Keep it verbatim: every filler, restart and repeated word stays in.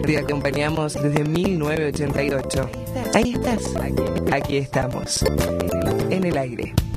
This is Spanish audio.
te acompañamos desde mil novecientos ochenta y ocho. Ahí estás, aquí, aquí estamos, en el aire.